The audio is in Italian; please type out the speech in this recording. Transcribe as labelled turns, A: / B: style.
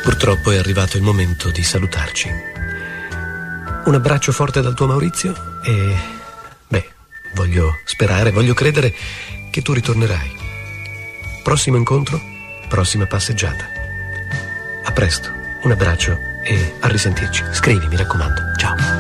A: Purtroppo è arrivato il momento di salutarci. Un abbraccio forte dal tuo Maurizio e, voglio sperare, voglio credere che tu ritornerai. Prossimo incontro, prossima passeggiata. A presto, un abbraccio e a risentirci. Scrivi, mi raccomando. Ciao.